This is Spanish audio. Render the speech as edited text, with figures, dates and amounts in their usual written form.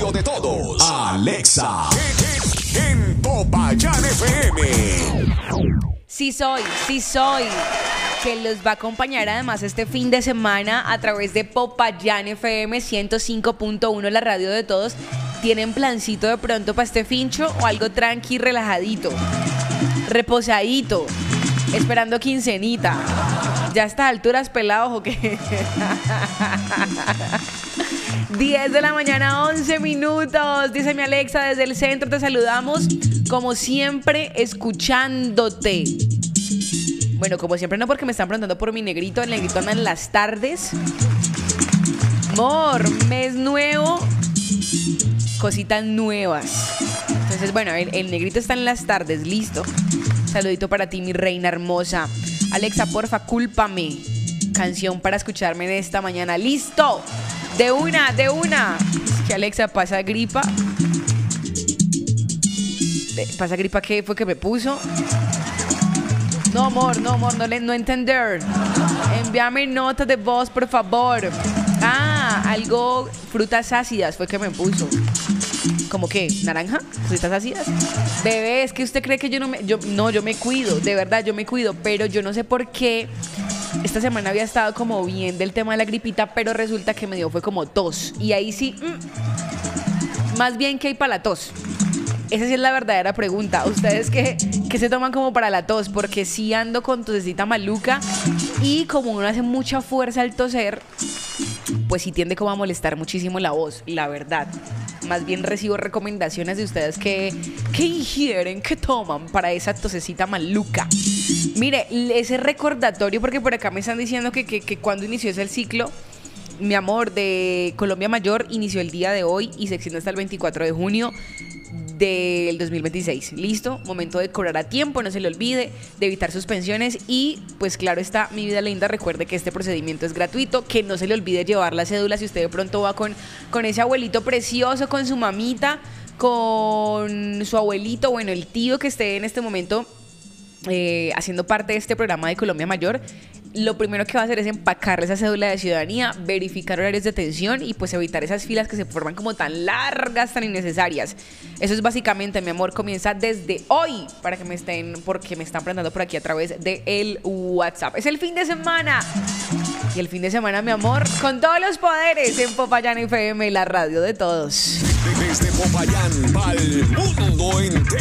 radio de todos. Alexa. En Popayán FM. Sí soy. Que los va a acompañar además este fin de semana a través de Popayán FM 105.1, la radio de todos. ¿Tienen plancito de pronto para este fincho o algo tranqui, relajadito, reposadito, esperando quincenita? ¿Ya a estas alturas pelados o qué? 10 de la mañana, 11 minutos. Dice mi Alexa, desde el centro te saludamos, como siempre, escuchándote. Bueno, como siempre no, porque me están preguntando por mi negrito. El negrito anda en las tardes. Amor, mes nuevo, cositas nuevas. Entonces, bueno, el negrito está en las tardes, listo. Saludito para ti, mi reina hermosa. Alexa, porfa, cúlpame. Canción para escucharme en esta mañana. ¡Listo! De una. Es que Alexa pasa gripa. ¿Pasa gripa qué fue que me puso? No, amor, no entender. Envíame nota de voz, por favor. Algo, frutas ácidas fue que me puso. ¿Cómo qué? ¿Naranja? ¿Frutas ácidas? Bebé, es que usted cree que yo me cuido, de verdad yo me cuido, pero yo no sé por qué. Esta semana había estado como bien del tema de la gripita, pero resulta que me dio fue como tos. Y ahí sí, más bien, ¿qué hay para la tos? Esa sí es la verdadera pregunta. ¿Ustedes qué se toman como para la tos? Porque sí ando con tosecita maluca y como uno hace mucha fuerza al toser, pues sí tiende como a molestar muchísimo la voz, la verdad. Más bien recibo recomendaciones de ustedes que ingieren, que toman para esa tosecita maluca. Mire, ese recordatorio, porque por acá me están diciendo que cuando inició ese ciclo, mi amor, de Colombia Mayor inició el día de hoy y se extiende hasta el 24 de junio del 2026. Listo, momento de cobrar a tiempo, no se le olvide, de evitar suspensiones y pues claro está, mi vida linda, recuerde que este procedimiento es gratuito, que no se le olvide llevar la cédula si usted de pronto va con ese abuelito precioso, con su mamita, con su abuelito, bueno, el tío que esté en este momento haciendo parte de este programa de Colombia Mayor. Lo primero que va a hacer es empacarle esa cédula de ciudadanía, verificar horarios de atención y pues evitar esas filas que se forman como tan largas, tan innecesarias. Eso es básicamente, mi amor, comienza desde hoy porque me están preguntando por aquí a través del WhatsApp. Es el fin de semana. Y el fin de semana, mi amor, con todos los poderes en Popayán FM, la radio de todos. Desde Popayán, pa'l mundo entero.